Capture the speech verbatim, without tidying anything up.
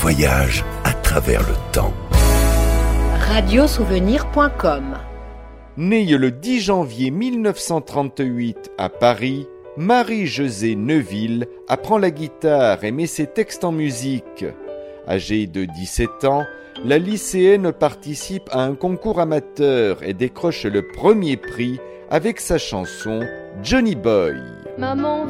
voyage à travers le temps. radiosouvenir point com. Née le dix janvier mille neuf cent trente-huit à Paris, Marie-Josée Neuville apprend la guitare et met ses textes en musique. Âgée de dix-sept ans, la lycéenne participe à un concours amateur et décroche le premier prix avec sa chanson Johnny Boy. Maman